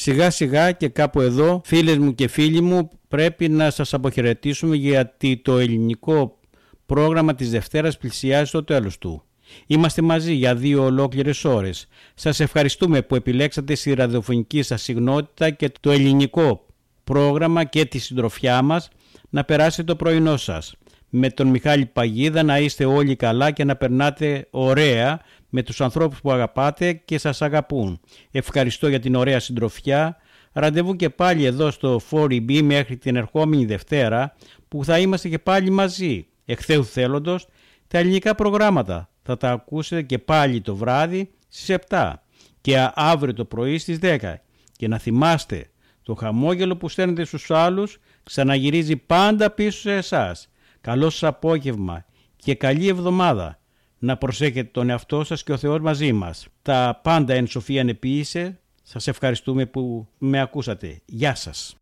Σιγά σιγά και κάπου εδώ, φίλες μου και φίλοι μου, πρέπει να σας αποχαιρετήσουμε, γιατί το ελληνικό πρόγραμμα της Δευτέρας πλησιάζει στο τέλος του. Είμαστε μαζί για 2 ολόκληρες ώρες. Σας ευχαριστούμε που επιλέξατε στη ραδιοφωνική σας συχνότητα και το ελληνικό πρόγραμμα και τη συντροφιά μας να περάσετε το πρωινό σας. Με τον Μιχάλη Παγίδα να είστε όλοι καλά και να περνάτε ωραία με τους ανθρώπους που αγαπάτε και σας αγαπούν. Ευχαριστώ για την ωραία συντροφιά. Ραντεβού και πάλι εδώ στο 4EB μέχρι την ερχόμενη Δευτέρα, που θα είμαστε και πάλι μαζί. Εχθέου θέλοντος, τα ελληνικά προγράμματα θα τα ακούσετε και πάλι το βράδυ στις 7 και αύριο το πρωί στις 10. Και να θυμάστε, το χαμόγελο που στέλνετε στους άλλους ξαναγυρίζει πάντα πίσω σε εσάς. Καλό σας απόγευμα και καλή εβδομάδα. Να προσέχετε τον εαυτό σας και ο Θεός μαζί μας. Τα πάντα εν σοφία επίησε. Σας ευχαριστούμε που με ακούσατε. Γεια σας.